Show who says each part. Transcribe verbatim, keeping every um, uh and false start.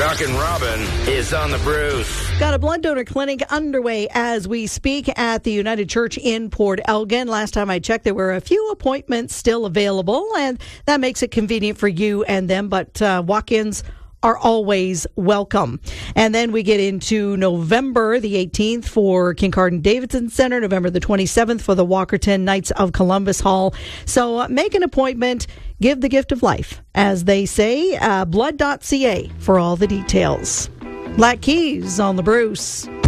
Speaker 1: Rockin' Robin is on the Bruce.
Speaker 2: Got a blood donor clinic underway as we speak at the United Church in Port Elgin. Last time I checked, there were a few appointments still available, and that makes it convenient for you and them, but uh, walk-ins are always welcome. And then we get into November the eighteenth for Kincardine Davidson Center, November the twenty-seventh for the Walkerton Knights of Columbus Hall. So uh, make an appointment, give the gift of life, as they say, uh, blood dot c a for all the details. Black Keys on the Bruce.